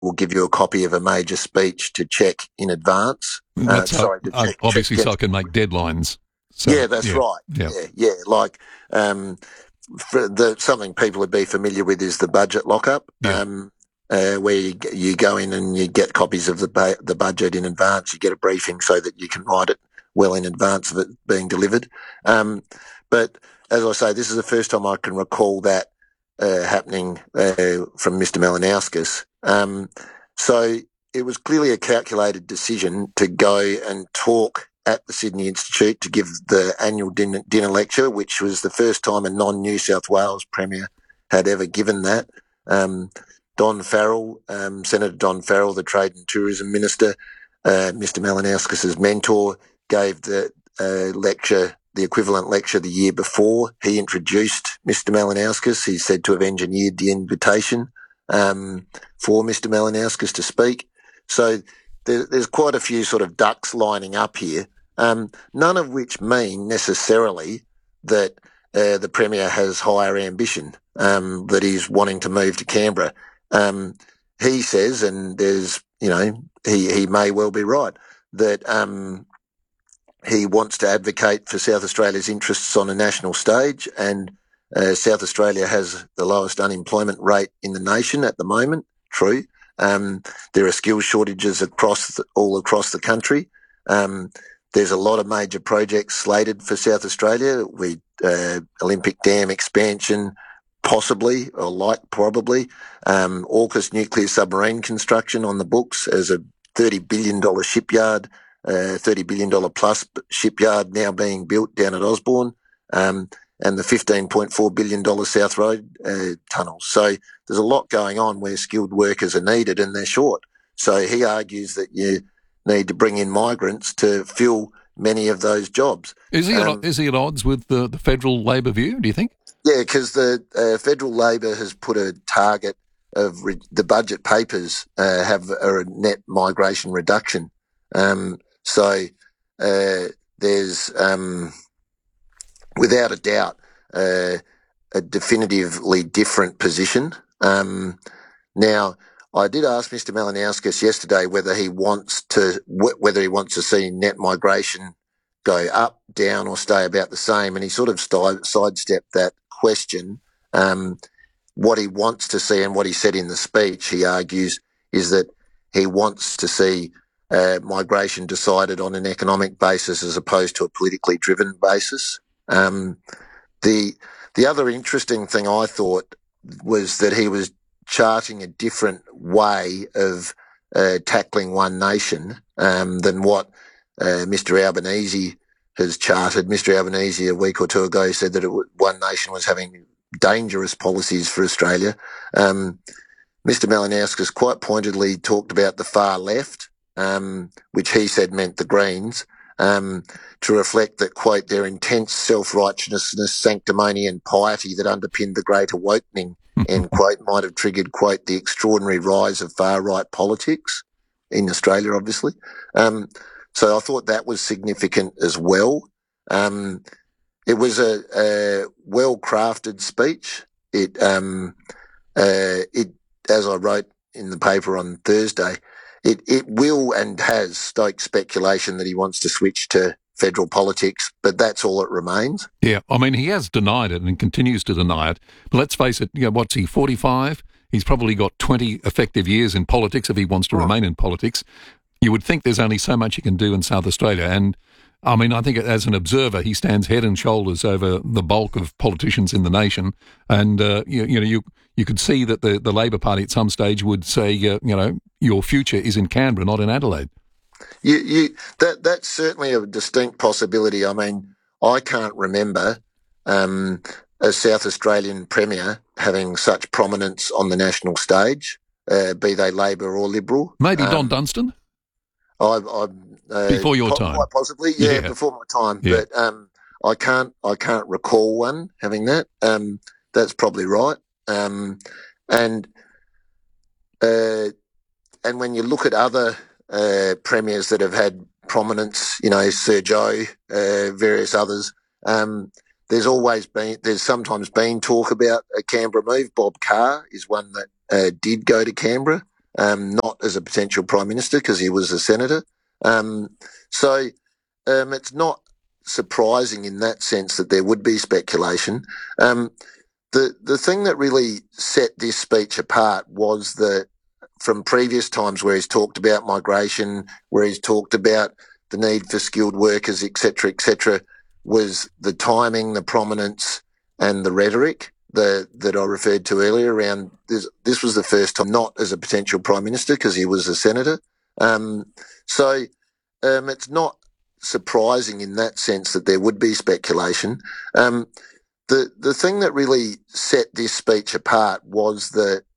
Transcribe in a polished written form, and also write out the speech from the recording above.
will give you a copy of a major speech to check in advance. That's obviously so I can make deadlines. So, yeah, that's right. Yeah. Like something people would be familiar with is the budget lockup, where you go in and you get copies of the budget in advance. You get a briefing so that you can write it well in advance of it being delivered. But as I say, this is the first time I can recall that happening from Mr. Malinowskis. So it was clearly a calculated decision to go and talk at the Sydney Institute to give the annual dinner lecture, which was the first time a non-New South Wales Premier had ever given that. Don Farrell, Senator Don Farrell, the Trade and Tourism Minister, Mr. Malinowskis' mentor, gave the lecture, the equivalent lecture the year before. He introduced Mr. Malinowskis. He's said to have engineered the invitation for Mr. Malinowskis to speak. So there's quite a few sort of ducks lining up here, none of which mean necessarily that the Premier has higher ambition, that he's wanting to move to Canberra. He says, and there's, he may well be right, that he wants to advocate for South Australia's interests on a national stage, and South Australia has the lowest unemployment rate in the nation at the moment. True. There are skills shortages all across the country. There's a lot of major projects slated for South Australia. Olympic Dam expansion, possibly, or probably. AUKUS nuclear submarine construction on the books as a $30 billion shipyard, $30 billion plus shipyard now being built down at Osborne, and the $15.4 billion South Road tunnel. So there's a lot going on where skilled workers are needed and they're short. So he argues that you need to bring in migrants to fill many of those jobs. Is he at odds with the federal Labor view, do you think? Yeah, because the federal Labor has put a target of the budget papers have a net migration reduction. So there's, without a doubt, a definitively different position. Now, I did ask Mr. Malinowskis yesterday whether he wants to see net migration go up, down, or stay about the same, and he sort of sidestepped that question. What he wants to see, and what he said in the speech, he argues, is that he wants to see migration decided on an economic basis as opposed to a politically driven basis. The other interesting thing I thought was that he was charting a different way of tackling One Nation than what Mr. Albanese has charted. Mr. Albanese a week or two ago said that One Nation was having dangerous policies for Australia. Mr. Malinowskis quite pointedly talked about the far left, which he said meant the Greens, to reflect that, quote, their intense self-righteousness, sanctimony and piety that underpinned the Great Awakening, end quote, might have triggered, quote, the extraordinary rise of far-right politics in Australia, obviously. So I thought that was significant as well. It was a well-crafted speech. It, as I wrote in the paper on Thursday, it will and has stoked speculation that he wants to switch to federal politics, but that's all it remains. Yeah, I mean, he has denied it and continues to deny it. But let's face it, what's he, 45? He's probably got 20 effective years in politics if he wants to remain in politics. You would think there's only so much he can do in South Australia. And, I mean, I think as an observer, he stands head and shoulders over the bulk of politicians in the nation. And, you could see that the Labor Party at some stage would say, your future is in Canberra, not in Adelaide. That's certainly a distinct possibility. I mean, I can't remember a South Australian Premier having such prominence on the national stage, be they Labor or Liberal. Maybe Don Dunstan? Before your time. Quite possibly, before my time. Yeah. But I can't recall one having that. That's probably right. And when you look at other premiers that have had prominence, Sir Joe, various others, there's sometimes been talk about a Canberra move. Bob Carr is one that did go to Canberra. not as a potential Prime Minister because he was a senator. So it's not surprising in that sense that there would be speculation. The thing that really set this speech apart was from previous times where he's talked about migration, where he's talked about the need for skilled workers, etc., was the timing, the prominence, and the rhetoric that I referred to earlier around this was the first time, not as a potential Prime Minister because he was a senator. So it's not surprising in that sense that there would be speculation. The thing that really set this speech apart was